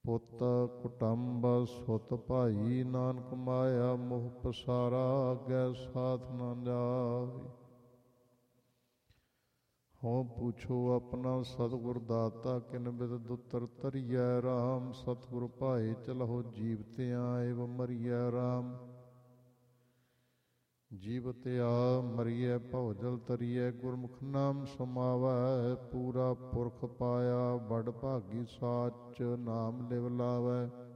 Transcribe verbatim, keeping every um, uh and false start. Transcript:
ਪੁੱਤ ਕੁਟੰਬ ਸੁਤ ਭਾਈ, ਨਾਨਕ ਮਾਇਆ ਮੋਹ ਪਸਾਰਾ, ਗੈ ਸਾਥ ਨਾ ਜਾਈ। ਹੋਂ ਪੁੱਛੋ ਆਪਣਾ ਸਤਿਗੁਰ ਦਾਤਾ, ਕਿਨ ਬਿਦ ਦੁਤਰ ਤਰੀਐ ਰਾਮ। ਸਤਿਗੁਰ ਭਾਏ ਚਲਹੁ ਜੀਵਤਿ ਆਇ, ਮਰੀਐ ਰਾਮ। ਜੀਵਤ ਆ ਮਰੀਐ ਭਉ ਜਲ ਤਰੀਐ, ਗੁਰਮੁਖ ਨਾਮ ਸਮਾਵੈ। ਪੂਰਾ ਪੁਰਖ ਪਾਇਆ ਬੜ ਭਾਗੀ, ਸਾਚ ਨਾਮ ਲਿਵ ਲਾਵੈ।